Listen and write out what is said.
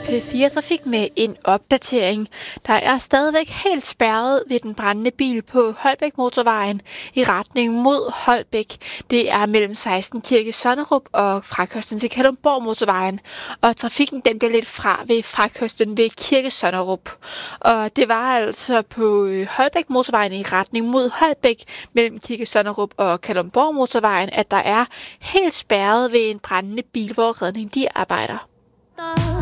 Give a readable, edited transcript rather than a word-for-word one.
P4 Trafik med en opdatering. Der er stadigvæk helt spærret ved den brændende bil på Holbæk Motorvejen i retning mod Holbæk. Det er mellem 16 Kirke Sonnerup og frakørslen til Kalundborg Motorvejen. Og trafikken den bliver lidt fra ved frakørslen ved Kirke Sonnerup. Og det var altså på Holbæk Motorvejen i retning mod Holbæk mellem Kirke Sonnerup og Kalundborg Motorvejen, at der er helt spærret ved en brændende bil, hvor redning de arbejder.